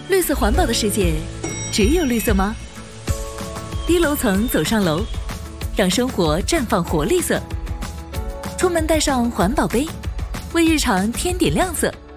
绿色环保的世界，只有绿色吗？低楼层走上楼，让生活绽放活力色。出门带上环保杯，为日常添点亮色。